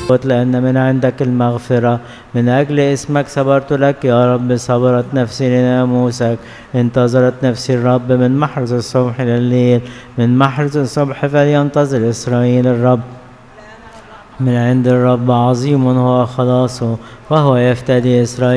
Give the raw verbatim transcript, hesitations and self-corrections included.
لأن من عندك المغفرة. من أجل اسمك صبرت لك يا رب، صبرت نفسي لناموسك. انتظرت نفسي الرب من محرز الصبح إلى الليل، من محرز الصبح فلينتظر إسرائيل الرب. من عند الرب عظيم هو خلاصه، وهو يفتدي إسرائيل.